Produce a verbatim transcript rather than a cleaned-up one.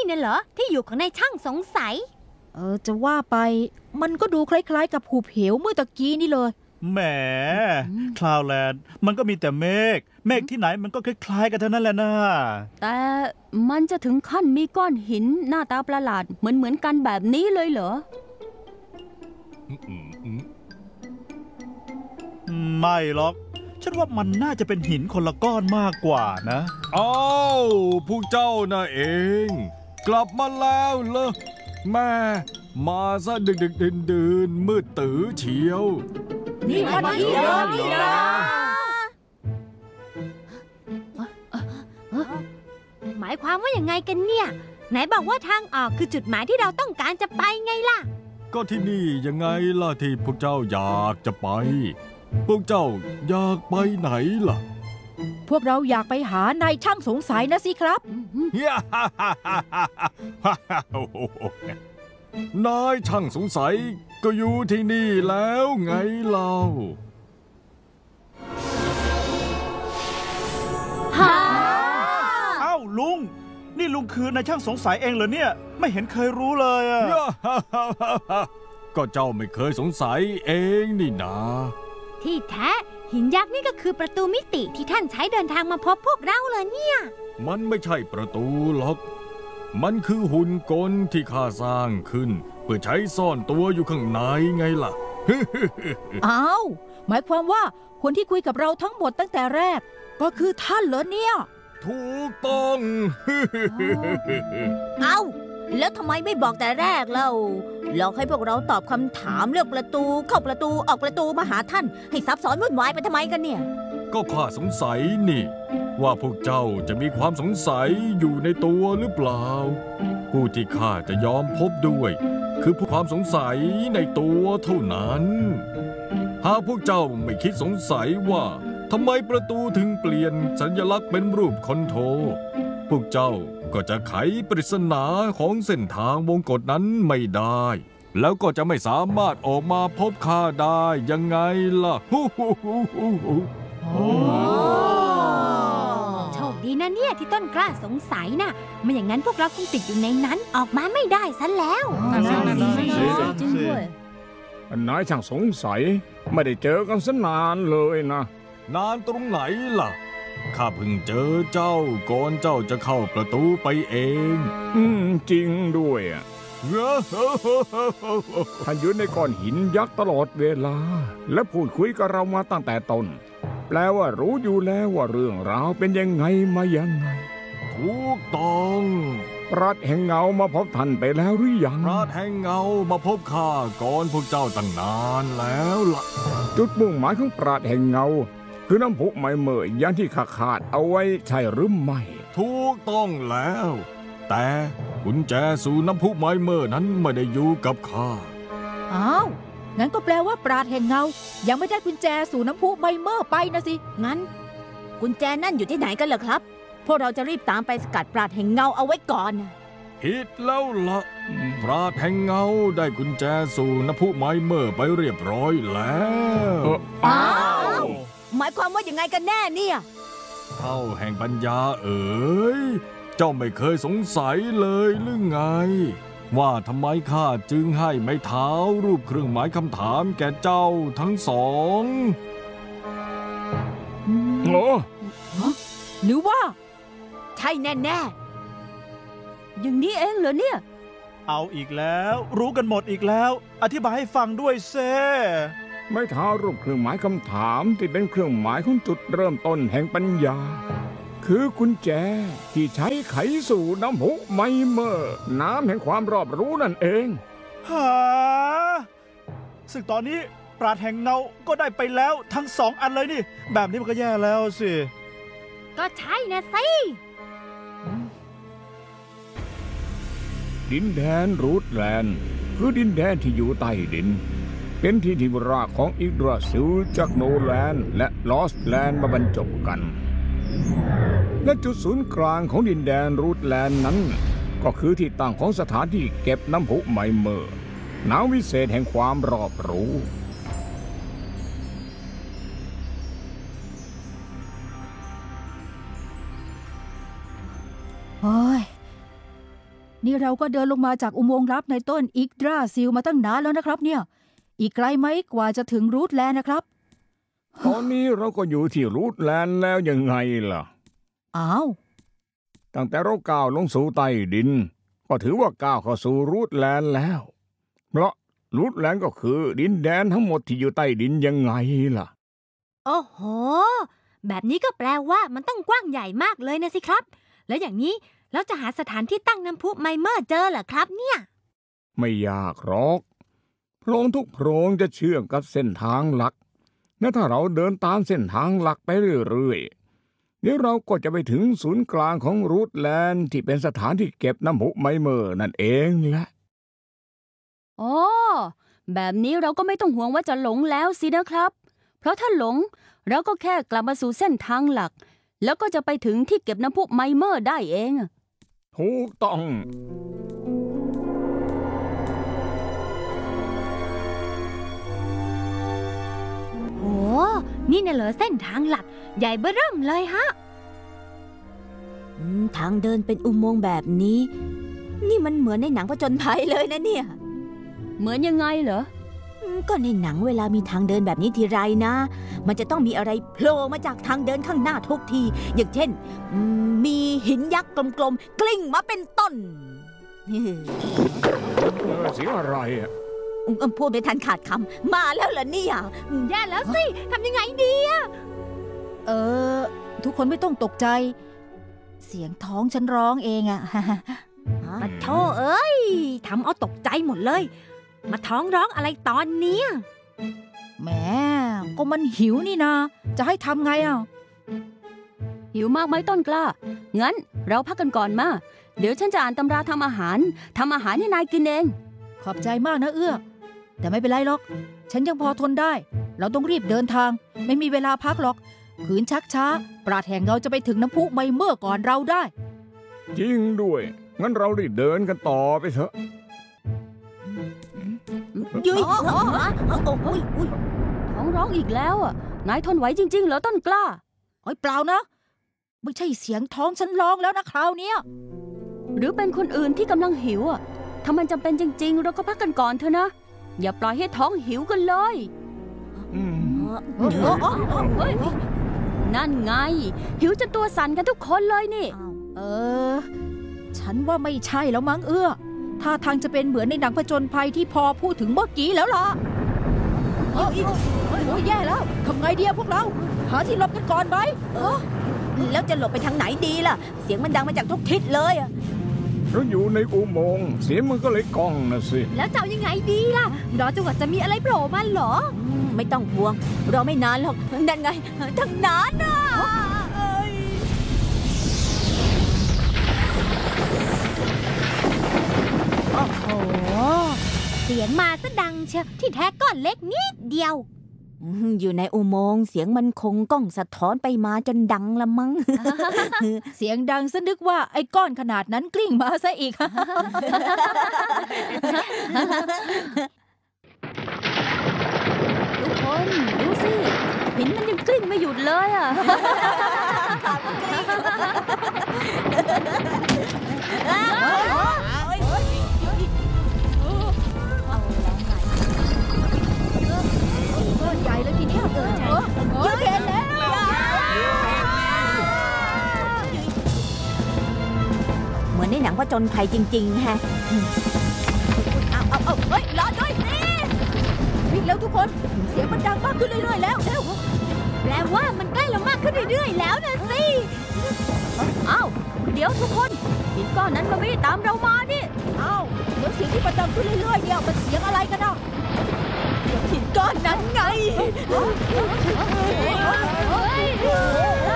น่ะเหรอที่อยู่ของนายช่างสงสัยเออจะว่าไปมันก็ดูคล้ายๆกับหุบเหวเมื่อตะกี้นี่เลยแหมคลาวแลนด์มันก็มีแต่เมฆเมฆที่ไหนมันก็คล้ายๆกันเท่านั้นแหละนะแต่มันจะถึงขั้นมีก้อนหินหน้าตาประหลาดเหมือนเหมือนกันแบบนี้เลยเหรอไม่หรอกฉันว่ามันน่าจะเป็นหินคนละก้อนมากกว่านะอ้าวพวกเจ้าน่ะเองกลับมาแล้วเหรอแม่มาซะดึกดึกดื่นดื่นมืดตื้อเฉียวนี่มันเฉียวนี่นะหมายความว่าอย่างไงกันเนี่ยไหนบอกว่าทางออกคือจุดหมายที่เราต้องการจะไปไงล่ะก็ที่นี่ยังไงล่ะที่พวกเจ้าอยากจะไปพวกเจ้าอยากไปไหนล่ะพวกเราอยากไปหานายช่างสงสัยนะสิครับนายช่างสงสัยก็อยู่ที่นี่แล้วไงเล่าฮ่าเอ้าลุงนี่ลุงคือนายช่างสงสัยเองเหรอเนี่ยไม่เห็นเคยรู้เลยอะก็เจ้าไม่เคยสงสัยเองนี่นาที่แท้หินยักษ์นี่ก็คือประตูมิติที่ท่านใช้เดินทางมาพบพวกเราเลยเนี่ยมันไม่ใช่ประตูหรอกมันคือหุ่นกลที่ข้าสร้างขึ้นเพื่อใช้ซ่อนตัวอยู่ข้างในไงล่ะอ้าวหมายความว่าคนที่คุยกับเราทั้งหมดตั้งแต่แรกก็คือท่านเหรอเนี่ยถูกต้องเอ้าแล้วทำไมไม่บอกแต่แรกเล่าหลอกให้พวกเราตอบคำถามเลือกประตูเข้าประตูออกประตูมาหาท่านให้ซับซ้อนวุ่นวายไปทำไมกันเนี่ยก็ข้าสงสัยนี่ว่าพวกเจ้าจะมีความสงสัยอยู่ในตัวหรือเปล่าผู้ที่ข้าจะยอมพบด้วยคือผู้ความสงสัยในตัวเท่านั้นหากพวกเจ้าไม่คิดสงสัยว่าทำไมประตูถึงเปลี่ยนสัญลักษณ์เป็นรูปคอนโทรพวกเจ้าก็จะไขปริศนาของเส้นทางวงกฏนั้นไม่ได้แล้วก็จะไม่สามารถออกมาพบข้าได้ยังไงล่ะฮู้ฮู้ฮู้ฮู้ฮู้โชคดีนะเนี่ยที่ต้นกล้าสงสัยนะไม่อย่างนั้นพวกเราคงติดอยู่ในนั้นออกมาไม่ได้ซะแล้วจริงด้วยนายช่างสงสัยไม่ได้เจอกันสนานเลยนะนานตรงไหนล่ะข้าเพิ่งเจอเจ้าก่อนเจ้าจะเข้าประตูไปเองอืมจริงด้วยอ่ะท่านอยู่ในก้อนหินยักษ์ตลอดเวลาและพูดคุยกับเรามาตั้งแต่ต้นแปลว่ารู้อยู่แล้วว่าเรื่องราวเป็นยังไงมายังไงถูกต้องปราชญ์แห่งเงามาพบท่านไปแล้วหรือยังปราชญ์แห่งเงามาพบข้าก่อนพวกเจ้าตั้งนานแล้วล่ะจุดมุ่งหมายของปราชญ์แห่งเงาคือน้ำพุไมเมอร์อย่างที่ข้าขาดเอาไว้ใช่หรือไม่ถูกต้องแล้วแต่กุญแจสู่น้ำพุไมเมอร์นั้นไม่ได้อยู่กับข้าอ้าวงั้นก็แปลว่าปราชญ์แห่งเงายังไม่ได้กุญแจสู่น้ำพุไมเมอร์ไปนะสิงั้นกุญแจนั่นอยู่ที่ไหนกันเหรอครับพวกเราจะรีบตามไปสกัดปราชญ์แห่งเงาเอาไว้ก่อนผิดแล้วล่ะปราชญ์แห่งเงาได้กุญแจสู่น้ำพุไมเมอร์ไปเรียบร้อยแล้วอ้าวหมายความว่ายังไงกันแน่เนี่ยเท่าแห่งปัญญาเอ๋ยเจ้าไม่เคยสงสัยเลยหรือไงว่าทำไมข้าจึงให้ไม้เท้ารูปเครื่องหมายคำถามแก่เจ้าทั้งสองโอ้หรือว่าใช่แน่ๆอย่างนี้เองเหรอเนี่ยเอาอีกแล้วรู้กันหมดอีกแล้วอธิบายให้ฟังด้วยเซ่ไม้เท้ารูปเครื่องหมายคำถามที่เป็นเครื่องหมายของจุดเริ่มต้นแห่งปัญญาคือกุญแจที่ใช้ไขสู่น้ำพุไมเมอร์น้ำแห่งความรอบรู้นั่นเองฮะซึ่งตอนนี้ปราชญ์แห่งเงาก็ได้ไปแล้วทั้งสองอันเลยนี่แบบนี้มันก็แย่แล้วสิก็ใช่นะสิดินแดนรูทแลนด์คือดินแดนที่อยู่ใต้ดินเป็นที่ที่รากของอิกราซิลจากโนแลนด์และลอสแลนด์มาบรรจบกันและจุดศูนย์กลางของดินแดนรูทแลนด์นั้นก็คือที่ตั้งของสถานที่เก็บน้ำพุไมเมอร์น้ำวิเศษแห่งความรอบรู้โอ้ยนี่เราก็เดินลงมาจากอุโมงค์ลับในต้นอิกดราซิลมาตั้งนานแล้วนะครับเนี่ย อีกไกลไหมกว่าจะถึงรูทแลนด์นะครับตอนนี้เราก็อยู่ที่รูทแลนด์แล้วยังไงล่ะอ้าวตั้งแต่เราก้าวลงสู่ใต้ดิน ก็ถือว่าก้าวเข้าสู่รูทแลนด์แล้ว เพราะรูทแลนด์ก็คือดินแดนทั้งหมดที่อยู่ใต้ดินยังไงล่ะโอ้โห แบบนี้ก็แปลว่ามันต้องกว้างใหญ่มากเลยนะสิครับ แล้วอย่างนี้เราจะหาสถานที่ตั้งน้ำพุไมเมอร์เจอเหรอครับเนี่ยไม่ยากหรอกโพรงทุกโพรงจะเชื่อมกับเส้นทางหลักและถ้าเราเดินตามเส้นทางหลักไปเรื่อยๆเดี๋ยวเราก็จะไปถึงศูนย์กลางของรูทแลนด์ที่เป็นสถานที่เก็บน้ำพุไมเมอร์นั่นเองแหละอ๋อ แบบนี้เราก็ไม่ต้องห่วงว่าจะหลงแล้วสินะครับ เพราะถ้าหลงเราก็แค่กลับมาสู่เส้นทางหลัก แล้วก็จะไปถึงที่เก็บน้ำพุไมเมอร์ได้เองถูกต้องโอ้นี่น่ะเหรอเส้นทางหลัก ใหญ่เบ้อเริ่มเลยฮะอืมทางเดินเป็นอุโมงค์แบบนี้ นี่มันเหมือนในหนังผจญภัยเลยนะเนี่ยเหมือนยังไงเหรออืมก็ในหนังเวลามีทางเดินแบบนี้ทีไรนะ มันจะต้องมีอะไรโผล่มาจากทางเดินข้างหน้าทุกที อย่างเช่นอืมมีหินยักษ์กลมๆกลิ้งมาเป็นต้นเออเสียงอะไรอ่ะอืมพูดไม่ทันขาดคำมาแล้วเหรอเนี่ยอืมแย่แล้วสิ ทำยังไงดีเออ ทุกคนไม่ต้องตกใจ เสียงท้องฉันร้องเองอะมาโธ่เอ้ย ทำเอาตกใจหมดเลย มาท้องร้องอะไรตอนเนี้ยแหมก็มันหิวนี่นา จะให้ทำไงอ่ะหิวมากไหมต้นกล้า งั้นเราพักกันก่อนมา เดี๋ยวฉันจะอ่านตำราทำอาหารทำอาหารให้นายกินเองขอบใจมากนะเอื้อ แต่ไม่เป็นไรหรอก ฉันยังพอทนได้ เราต้องรีบเดินทาง ไม่มีเวลาพักหรอกขืนชักช้า ปราดแห่งเราจะไปถึงน้ำพุไมเมอร์ก่อนเราได้จริงด้วย งั้นเรารีบเดินกันต่อไปเถอะยุ้ยโอ้ยอุ้ยท้องร้องอีกแล้วอ่ะ นายทนไหวจริงๆเหรอต้นกล้าโอ้ยเปล่านะ ไม่ใช่เสียงท้องฉันร้องแล้วนะคราวเนี้ยหรือเป็นคนอื่นที่กำลังหิวอ่ะ ถ้ามันจำเป็นจริงๆ เราก็พักกันก่อนเถอะนะ อย่าปล่อยให้ท้องหิวกันเลยอืมเออเออเออเออเฮ้ย นั่นไง หิวจนตัวสั่นกันทุกคนเลยนี่เออ ฉันว่าไม่ใช่แล้วมั้งเอื้อท่าทางจะเป็นเหมือนในหนังผจญภัยที่พอพูดถึงเมื่อกี้แล้วล่ะเออเออเออโอ้ยแย่แล้วทำไงดีอะพวกเรา หาที่หลบกันก่อนไหมแล้วจะหลบไปทางไหนดีล่ะ เสียงมันดังมาจากทุกทิศเลยอะเราอยู่ในอุโมงค์เสียงมันก็เลยก้องนะสิแล้วจะเอายังไงดีล่ะ รอจนกว่าจะมีอะไรโผล่มาเหรออืมไม่ต้องห่วง รอไม่นานหรอกนั่นไงทางนั้นน่ะเอ้ยโอ้โห เสียงมาซะดังเชียวที่แท้ก็เล็กนิดเดียวอืมอยู่ในอุโมงค์เสียงมันคงก้องสะท้อนไปมาจนดังละมั้งเสียงดังซะนึกว่าไอ้ก้อนขนาดนั้นกลิ้งมาซะอีกทุกคนดูสิ หินมันยังกลิ้งไม่หยุดเลยอ่ะก้อนใหญ่เลยทีเนี้ยเออเออเออเห็นแล้วเหมือนในหนังผจญภัยจริงๆฮะเอาเอาเอาเฮ้ยรอด้วยสิวิ่งแล้วทุกคน เสียงมันดังมากขึ้นเรื่อยๆแล้วเร็วแปลว่ามันใกล้เรามากขึ้นเรื่อยๆแล้วนะสิอ้าว เดี๋ยวทุกคน หินก้อนนั้นมันไม่ได้ตามเรามานี่เอ้าเดี๋ยวเสียงที่มันดังขึ้นเรื่อยๆเนี่ยมันเสียงอะไรกันอ่ะหินก้อนนั้นไงโอ้โห